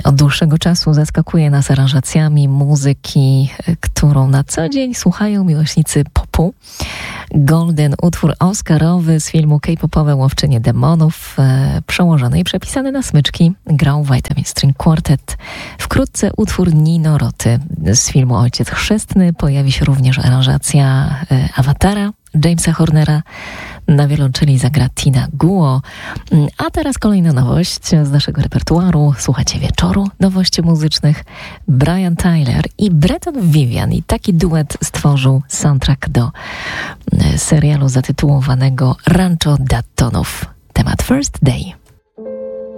Od dłuższego czasu zaskakuje nas aranżacjami muzyki, którą na co dzień słuchają miłośnicy popu. Golden, utwór oscarowy z filmu K-popowe Łowczynie Demonów, przełożony i przepisany na smyczki, grał Vitamin String Quartet. Wkrótce utwór Nino Roty z filmu Ojciec Chrzestny. Pojawi się również aranżacja Awatara Jamesa Hornera. Na wiolonczeli zagra Tina Guo. A teraz kolejna nowość z naszego repertuaru. Słuchacie wieczoru nowości muzycznych. Brian Tyler i Breton Vivian. I taki duet stworzył soundtrack do serialu zatytułowanego Rancho Daytonów. Temat First Day.